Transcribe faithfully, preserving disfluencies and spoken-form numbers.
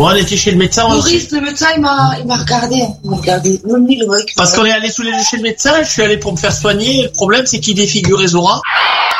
Bon, on était chez le médecin. Maurice, le médecin, il m'a, il m'a regardé. Il m'a regardé. Même lui, le mec. Parce qu'on est allé sous les yeux chez le médecin, je suis allé pour me faire soigner. Le problème, c'est qu'il défigurait Zora.